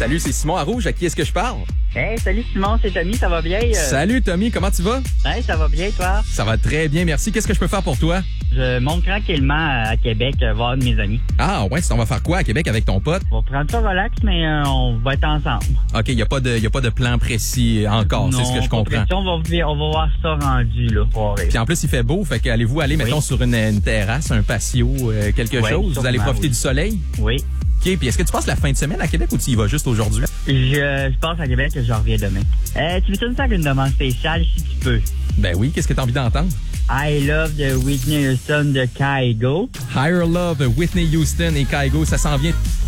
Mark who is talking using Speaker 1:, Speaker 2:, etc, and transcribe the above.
Speaker 1: Salut, c'est Simon à Rouge. À qui est-ce que je parle?
Speaker 2: Hey, salut Simon, c'est Tommy, ça va bien?
Speaker 1: Salut Tommy, comment tu vas?
Speaker 2: Hey, ça va bien, toi?
Speaker 1: Ça va très bien, merci. Qu'est-ce que je peux faire pour toi?
Speaker 2: Je monte tranquillement à Québec voir de mes amis.
Speaker 1: Ah ouais, on va faire quoi à Québec avec ton pote?
Speaker 2: On va prendre ça relax, mais on va être ensemble.
Speaker 1: OK, y a pas de plan précis encore, c'est ce que je comprends.
Speaker 2: On va voir ça rendu, là, pour
Speaker 1: Puis en plus, il fait beau, fait qu'allez-vous aller, mettons, sur une terrasse, un patio, quelque chose? Vous allez profiter du soleil?
Speaker 2: Oui.
Speaker 1: OK, puis est-ce que tu passes la fin de semaine à Québec ou tu y vas juste aujourd'hui?
Speaker 2: Je passe à Québec et je reviens demain. Tu veux-tu me faire une demande spéciale, si tu peux?
Speaker 1: Ben oui, qu'est-ce que t'as envie d'entendre?
Speaker 2: I Love de Whitney Houston de Kygo.
Speaker 1: Higher Love, Whitney Houston et Kygo, ça s'en vient